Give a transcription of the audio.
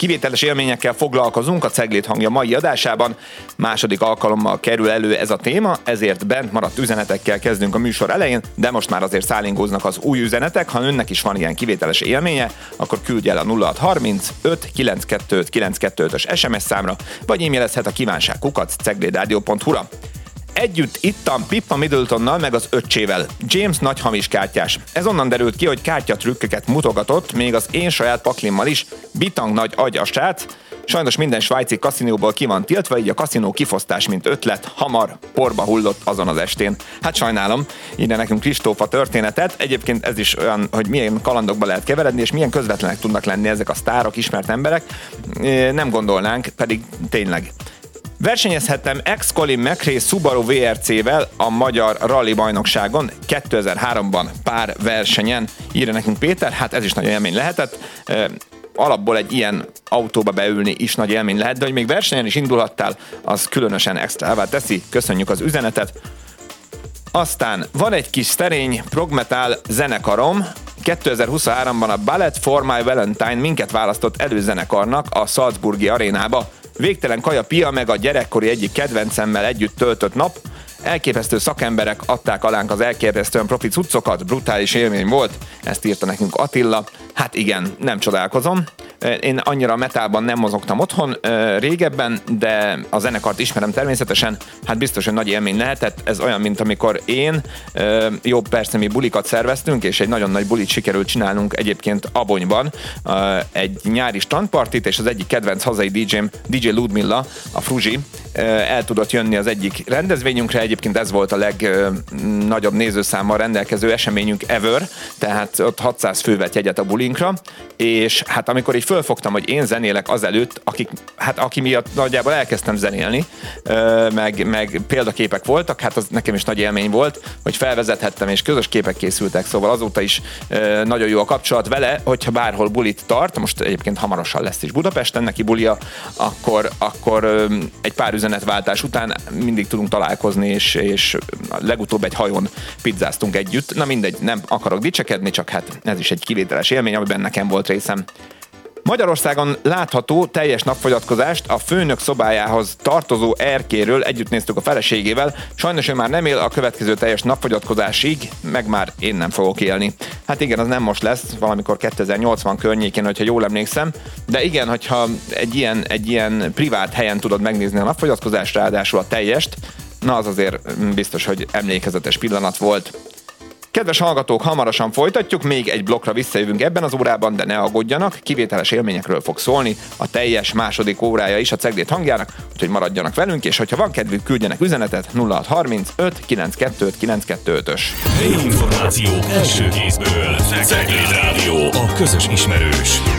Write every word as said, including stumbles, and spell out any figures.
Kivételes élményekkel foglalkozunk a Cegléd hangja mai adásában. Második alkalommal kerül elő ez a téma, ezért bent maradt üzenetekkel kezdünk a műsor elején, de most már azért szállingóznak az új üzenetek. Ha önnek is van ilyen kivételes élménye, akkor küldje el a nulla hat harminc öt kilencvenkettő kilencvenkettő-ös es em es számra, vagy e-mailezhet a kívánság kukac ceglédradio pont hu-ra. Együtt ittam Pippa Middletonnal meg az öccsével. James nagy hamis kártyás. Ez onnan derült ki, hogy kártyatrükköket mutogatott, még az én saját paklimmal is. Bitang nagy agy a srác. Sajnos minden svájci kaszinóból ki van tiltva, így a kaszinó kifosztás, mint ötlet, hamar porba hullott azon az estén. Hát sajnálom, ide nekünk Kristóf a történetet. Egyébként ez is olyan, hogy milyen kalandokba lehet keveredni, és milyen közvetlenek tudnak lenni ezek a sztárok, ismert emberek. Nem gondolnánk, pedig tényleg. Versenyezhettem ex-Colin McRae Subaru vé er cé-vel a Magyar Rally Bajnokságon kétezer-háromban pár versenyen, írja nekünk Péter, hát ez is nagy élmény lehetett. Alapból egy ilyen autóba beülni is nagy élmény lehet, de hogy még versenyen is indulhattál, az különösen extrává teszi. Köszönjük az üzenetet. Aztán van egy kis szerény progmetal zenekarom, kétezer-huszonháromban a Ballet for My Valentine minket választott előzenekarnak a Salzburgi arénába. Végtelen kaja pia meg a gyerekkori egyik kedvencemmel együtt töltött nap. Elképesztő szakemberek adták alánk az elképesztően profi cuccokat, brutális élmény volt, ezt írta nekünk Attila. Hát igen, nem csodálkozom. Én annyira metálban nem mozogtam otthon régebben, de a zenekart ismerem természetesen, hát biztos, hogy nagy élmény lehetett. Ez olyan, mint amikor én, jó persze mi bulikat szerveztünk, és egy nagyon nagy bulit sikerült csinálnunk egyébként Abonyban, egy nyári strandpartit, és az egyik kedvenc hazai dé jém, dé jé Ludmilla, a Fruzsi, el tudott jönni az egyik rendezvényünkre, egyébként ez volt a legnagyobb nézőszámmal rendelkező eseményünk ever, tehát ott hatszáz fő vett jegyet a bulinkra, és hát amikor így fölfogtam, hogy én zenélek azelőtt, akik, hát aki miatt nagyjából elkezdtem zenélni, meg, meg példaképek voltak, hát az nekem is nagy élmény volt, hogy felvezethettem, és közös képek készültek, szóval azóta is nagyon jó a kapcsolat vele, hogyha bárhol bulit tart, most egyébként hamarosan lesz is Budapesten neki bulia, akkor, akkor egy pár üzenetváltás után mindig tudunk találkozni, és, és legutóbb egy hajón pizzáztunk együtt. Na mindegy, nem akarok dicsekedni, csak hát ez is egy kivételes élmény, amiben nekem volt részem. Magyarországon látható teljes napfogyatkozást a főnök szobájához tartozó erkéről együtt néztük a feleségével. Sajnos ő már nem él a következő teljes napfogyatkozásig, meg már én nem fogok élni. Hát igen, az nem most lesz, valamikor kétezer-nyolcvan környékén, hogyha jól emlékszem, de igen, hogyha egy ilyen, egy ilyen privát helyen tudod megnézni a napfogyatkozást, ráadásul a teljest, na az azért biztos, hogy emlékezetes pillanat volt. Kedves hallgatók, hamarosan folytatjuk, még egy blokkra visszajövünk ebben az órában, de ne aggódjanak, kivételes élményekről fog szólni a teljes második órája is a Cegléd hangjának, úgyhogy maradjanak velünk, és hogyha van kedvük, küldjenek üzenetet nulla hat harminc öt kilencvenkettő kilencvenkettő-ös. Helyi információk első kézből. Cegléd Rádió, a közös ismerős.